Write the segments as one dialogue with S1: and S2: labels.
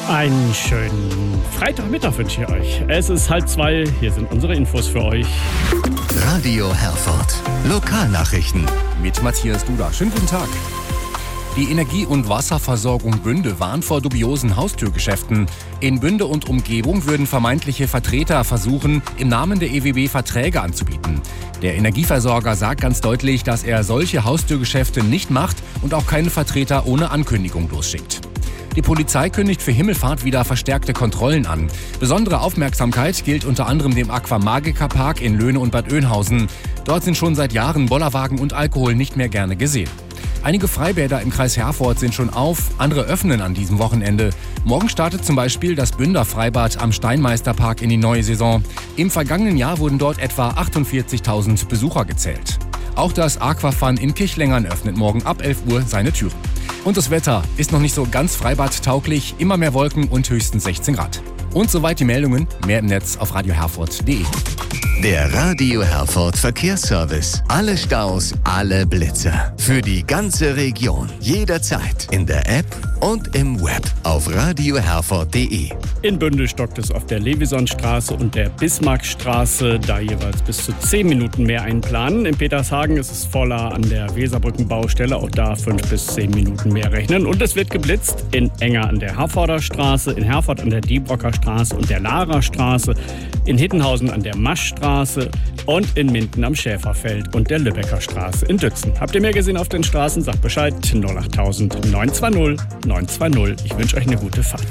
S1: Einen schönen Freitagmittag wünsche ich euch. Es ist 1:30, hier sind unsere Infos für euch.
S2: Radio Herford. Lokalnachrichten.
S3: Mit Matthias Duda. Schönen guten Tag. Die Energie- und Wasserversorgung Bünde warnt vor dubiosen Haustürgeschäften. In Bünde und Umgebung würden vermeintliche Vertreter versuchen, im Namen der EWB Verträge anzubieten. Der Energieversorger sagt ganz deutlich, dass er solche Haustürgeschäfte nicht macht und auch keine Vertreter ohne Ankündigung losschickt. Die Polizei kündigt für Himmelfahrt wieder verstärkte Kontrollen an. Besondere Aufmerksamkeit gilt unter anderem dem Aquamagica Park in Löhne und Bad Oeynhausen. Dort sind schon seit Jahren Bollerwagen und Alkohol nicht mehr gerne gesehen. Einige Freibäder im Kreis Herford sind schon auf, andere öffnen an diesem Wochenende. Morgen startet zum Beispiel das Bünder Freibad am Steinmeisterpark in die neue Saison. Im vergangenen Jahr wurden dort etwa 48.000 Besucher gezählt. Auch das Aquafun in Kirchlengern öffnet morgen ab 11 Uhr seine Türen. Und das Wetter ist noch nicht so ganz freibadtauglich, immer mehr Wolken und höchstens 16 Grad. Und soweit die Meldungen, mehr im Netz auf radioherford.de.
S2: Der Radio Herford Verkehrsservice. Alle Staus, alle Blitzer. Für die ganze Region. Jederzeit. In der App und im Web. Auf radioherford.de.
S1: In Bünde stockt es auf der Levisonstraße und der Bismarckstraße, da jeweils bis zu 10 Minuten mehr einplanen. In Petershagen ist es voller an der Weserbrückenbaustelle, auch da 5 bis 10 Minuten mehr rechnen. Und es wird geblitzt in Enger an der Herforder Straße, in Herford an der Diebrocker Straße und der Lara Straße, in Hittenhausen an der Maschstraße und in Minden am Schäferfeld und der Lübecker Straße in Dützen. Habt ihr mehr gesehen auf den Straßen? Sagt Bescheid. 08000 920 920. Ich wünsche euch eine gute Fahrt.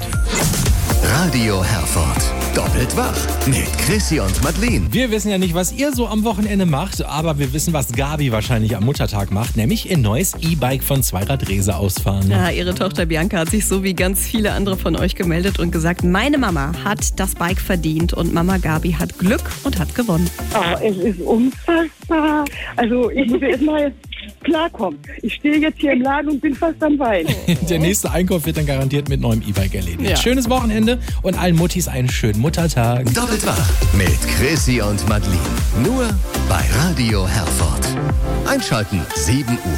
S2: Radio Herford. Doppelt wach. Mit Chrissy und Madeleine.
S4: Wir wissen ja nicht, was ihr so am Wochenende macht, aber wir wissen, was Gabi wahrscheinlich am Muttertag macht, nämlich ihr neues E-Bike von Zweiradrese ausfahren.
S5: Ja, ihre Tochter Bianca hat sich so wie ganz viele andere von euch gemeldet und gesagt, meine Mama hat das Bike verdient und Mama Gabi hat Glück und hat gewonnen.
S6: Oh, es ist unfassbar. Also ich muss jetzt mal klarkommen. Ich stehe jetzt hier im Laden und bin fast am Weinen.
S4: Der nächste Einkauf wird dann garantiert mit neuem E-Bike erledigt.
S5: Ja.
S4: Schönes Wochenende und allen Muttis einen schönen Muttertag.
S2: Doppelt wach. Mit Chrissy und Madeleine. Nur bei Radio Herford. Einschalten 7 Uhr.